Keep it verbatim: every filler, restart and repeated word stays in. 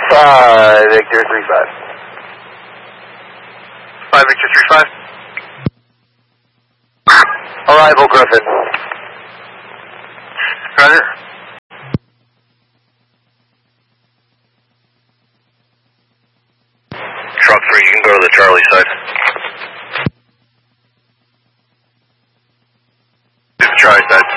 Uh, Victor three five. five Victor three five. Arrival Griffin. Roger. Truck three, you can go to the Charlie side. To the Charlie side.